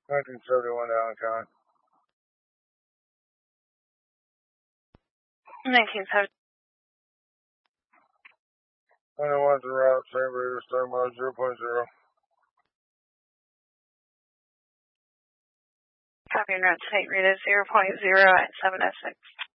1971 Allen 1970. 21 to route, St. Rita, star mile 0.0. Copy, route St. Rita 0.0 at 706.